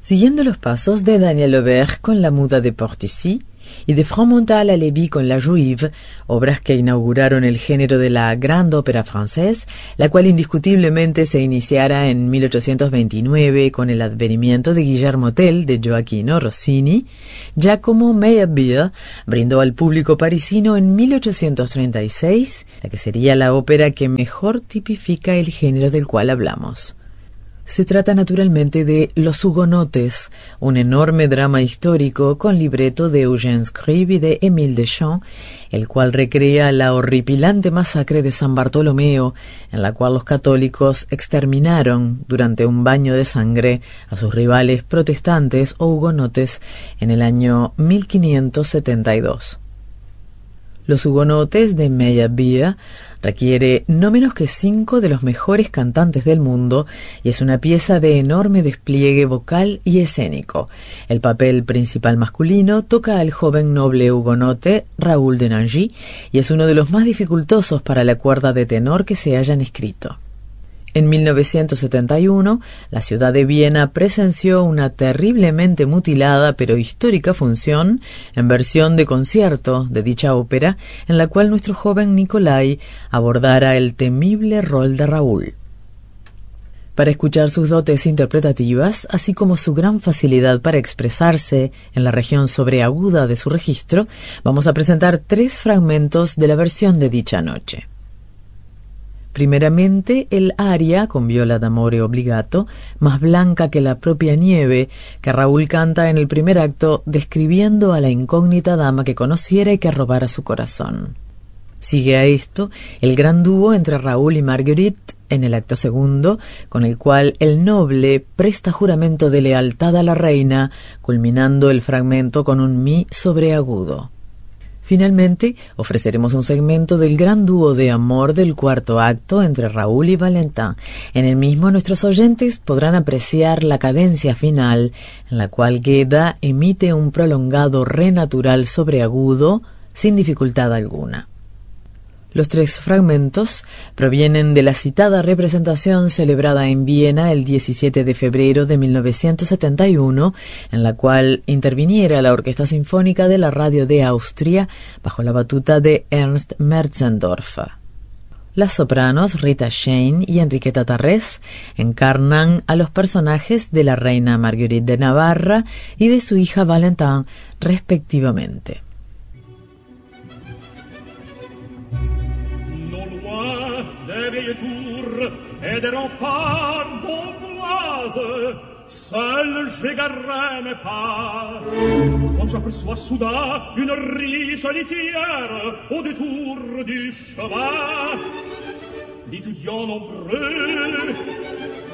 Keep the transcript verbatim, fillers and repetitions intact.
Siguiendo los pasos de Daniel Aubert con La Muda de Portici y de Fromental a Lévy con La Juive, obras que inauguraron el género de la grande ópera francesa, la cual indiscutiblemente se iniciara en mil ochocientos veintinueve con el advenimiento de Guillermo Tell de Gioacchino Rossini, Giacomo Meyerbeer brindó al público parisino en mil ochocientos treinta y seis, la que sería la ópera que mejor tipifica el género del cual hablamos. Se trata naturalmente de Los Hugonotes, un enorme drama histórico con libreto de Eugène Scribe y de Émile Deschamps, el cual recrea la horripilante masacre de San Bartolomeo, en la cual los católicos exterminaron durante un baño de sangre a sus rivales protestantes o hugonotes en el año mil quinientos setenta y dos. Los Hugonotes de Meyerbeer requiere no menos que cinco de los mejores cantantes del mundo y es una pieza de enorme despliegue vocal y escénico. El papel principal masculino toca al joven noble hugonote Raoul de Nangy y es uno de los más dificultosos para la cuerda de tenor que se hayan escrito. En mil novecientos setenta y uno, la ciudad de Viena presenció una terriblemente mutilada pero histórica función en versión de concierto de dicha ópera, en la cual nuestro joven Nicolai abordara el temible rol de Raúl. Para escuchar sus dotes interpretativas, así como su gran facilidad para expresarse en la región sobreaguda de su registro, vamos a presentar tres fragmentos de la versión de dicha noche. Primeramente, el aria con viola d'amore obbligato, más blanca que la propia nieve, que Raúl canta en el primer acto describiendo a la incógnita dama que conociera y que robara su corazón. Sigue a esto el gran dúo entre Raúl y Marguerite en el acto segundo, con el cual el noble presta juramento de lealtad a la reina, culminando el fragmento con un mi sobreagudo. Finalmente, ofreceremos un segmento del gran dúo de amor del cuarto acto entre Raúl y Valentin. En el mismo, nuestros oyentes podrán apreciar la cadencia final, en la cual Gueda emite un prolongado re natural sobreagudo sin dificultad alguna. Los tres fragmentos provienen de la citada representación celebrada en Viena el diecisiete de febrero de mil novecientos setenta y uno, en la cual interviniera la Orquesta Sinfónica de la Radio de Austria bajo la batuta de Ernst Mertzendorf. Las sopranos Rita Shane y Enriqueta Tarrés encarnan a los personajes de la reina Marguerite de Navarra y de su hija Valentin, respectivamente. Vieilles tours et des remparts d'Amboise, seul j'égarerai mes pas. Quand j'aperçois soudain une riche litière au détour du chemin, d'étudiants nombreux